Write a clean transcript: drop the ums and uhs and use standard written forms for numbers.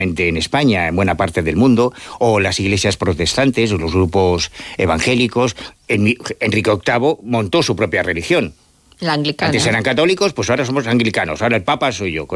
en España, en buena parte del mundo, o las iglesias protestantes, o los grupos evangélicos. Enrique VIII montó su propia religión. La anglicana. Antes eran católicos, pues ahora somos anglicanos, ahora el Papa soy yo.